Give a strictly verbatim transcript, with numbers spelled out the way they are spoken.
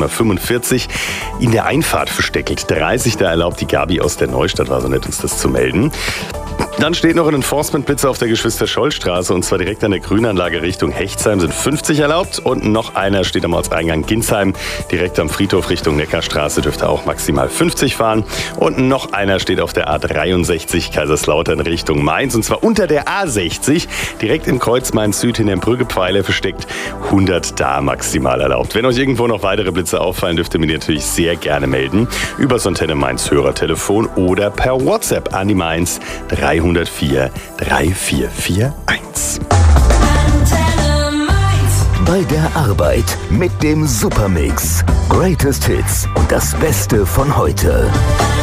maximal fünfundvierzig. In der Einfahrt für Steckelt dreißig, da erlaubt die Gabi aus der Neustadt, war so nett, uns das zu melden. Dann steht noch ein Enforcement-Blitzer auf der Geschwister-Scholl-Straße und zwar direkt an der Grünanlage Richtung Hechtsheim sind fünfzig erlaubt und noch einer steht am Ortseingang Ginsheim, direkt am Friedhof Richtung Neckarstraße dürfte auch maximal fünfzig fahren und noch einer steht auf der A dreiundsechzig Kaiserslautern Richtung Mainz und zwar unter der A sechzig, direkt im Kreuz Mainz Süd in den Brüggepfeiler versteckt, hundert da maximal erlaubt. Wenn euch irgendwo noch weitere Blitze auffallen, dürft ihr mir natürlich sehr gerne melden über das Antenne Mainz Hörertelefon oder per WhatsApp an die Mainz dreihundertvier drei vier vier eins. Bei der Arbeit mit dem Supermix. Greatest Hits und das Beste von heute.